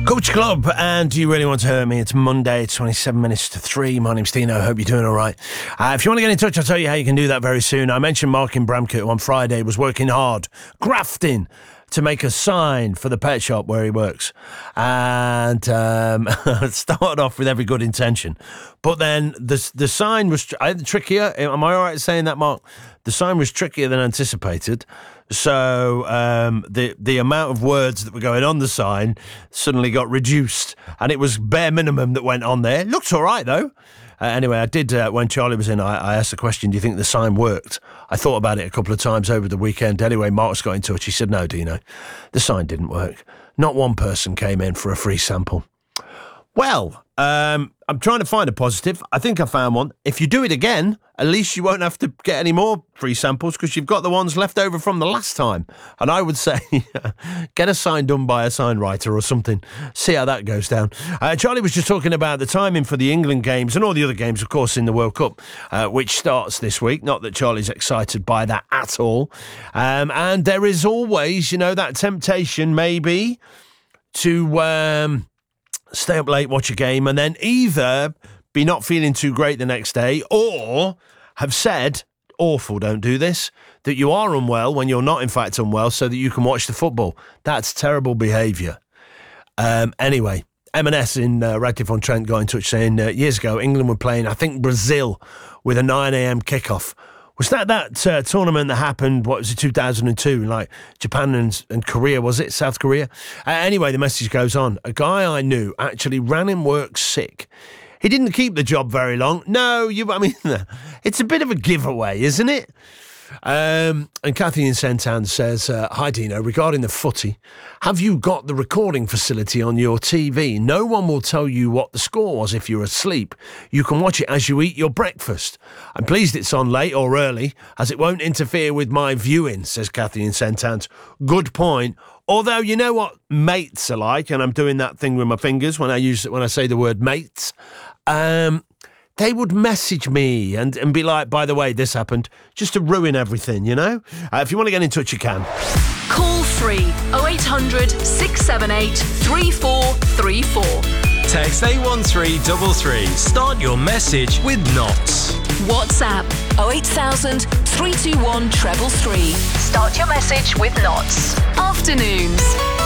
Culture Club, and Do You Really Want to Hurt Me? It's Monday, 27 minutes to 3. My name's Dino. I hope you're doing all right. If you want to get in touch, I'll tell you how you can do that very soon. I mentioned Mark in Bramcote, who on Friday was working hard, grafting, to make a sign for the pet shop where he works. And it started off with every good intention. But then the sign was trickier. Am I all right saying that, Mark? The sign was trickier than anticipated. So the amount of words that were going on the sign suddenly got reduced. And it was bare minimum that went on there. It looked all right, though. Anyway, I did, when Charlie was in, I asked the question, do you think the sign worked? I thought about it a couple of times over the weekend. Anyway, Mark's got in touch. He said, no, Dino, the sign didn't work. Not one person came in for a free sample. Well, I'm trying to find a positive. I think I found one. If you do it again, at least you won't have to get any more free samples because you've got the ones left over from the last time. And I would say get a sign done by a sign writer or something. See how that goes down. Charlie was just talking about the timing for the England games and all the other games, of course, in the World Cup, which starts this week. Not that Charlie's excited by that at all. And there is always, that temptation maybe to stay up late, watch a game, and then either be not feeling too great the next day or have said, awful, don't do this, that you are unwell when you're not in fact unwell so that you can watch the football. That's terrible behaviour. Anyway, M&S in Radcliffe-on-Trent got in touch saying years ago England were playing, I think, Brazil with a 9 a.m. kickoff. Was that tournament that happened, 2002, like Japan and Korea, was it? South Korea? Anyway, the message goes on. A guy I knew actually ran in work sick. He didn't keep the job very long. No, it's a bit of a giveaway, isn't it? And Kathy in St Anne's says, hi Dino, regarding the footy, have you got the recording facility on your TV? No one will tell you what the score was if you're asleep. You can watch it as you eat your breakfast. I'm pleased it's on late or early, as it won't interfere with my viewing, says Kathy in St Anne's. Good point. Although, you know what mates are like, and I'm doing that thing with my fingers when I say the word mates, they would message me and be like, by the way, this happened, just to ruin everything, If you want to get in touch, you can. Call free 0800 678 3434. Text 81333. Start your message with Knots. WhatsApp 08000 321 333. Start your message with Knots. Afternoons.